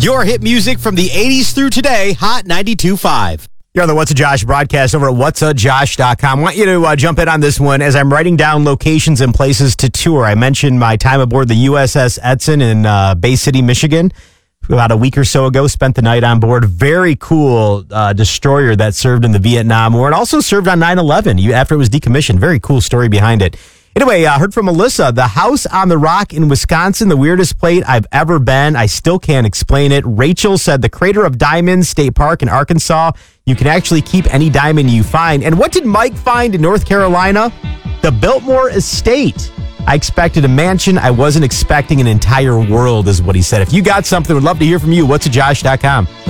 Your hit music from the 80s through today, Hot 92.5. You're on the What's a Josh broadcast over at whatsajosh.com. I want you to jump in on this one as I'm writing down locations and places to tour. I mentioned my time aboard the USS Edson in Bay City, Michigan. About a week or so ago, spent the night on board. Very cool destroyer that served in the Vietnam War and also served on 9/11 after it was decommissioned. Very cool story behind it. Anyway, I heard from Melissa, the house on the rock in Wisconsin, the weirdest place I've ever been. I still can't explain it. Rachel said the Crater of Diamonds State Park in Arkansas, you can actually keep any diamond you find. And what did Mike find in North Carolina? The Biltmore Estate. I expected a mansion. I wasn't expecting an entire world, is what he said. If you got something, would love to hear from you. Whatsajosh.com.